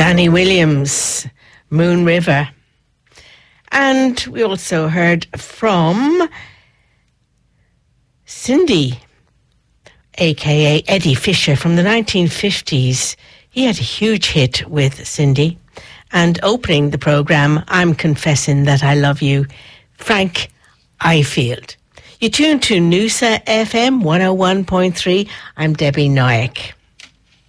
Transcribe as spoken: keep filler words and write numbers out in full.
Danny Williams, Moon River. And we also heard from Cindy, a k a. Eddie Fisher, from the nineteen fifties. He had a huge hit with Cindy. And opening the programme, I'm Confessing That I Love You, Frank Ifield. You tune to Noosa F M one oh one point three. I'm Debbie Noyack.